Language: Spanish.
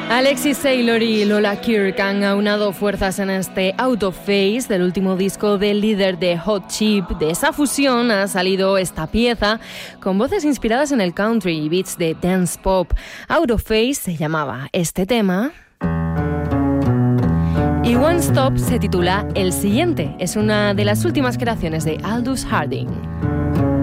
Alexis Taylor y Lola Kirk han aunado fuerzas en este Out of Phase del último disco del líder de Hot Chip. De esa fusión ha salido esta pieza con voces inspiradas en el country y beats de dance pop. Out of Phase se llamaba este tema. Y One Stop se titula El Siguiente. Es una de las últimas creaciones de Aldous Harding.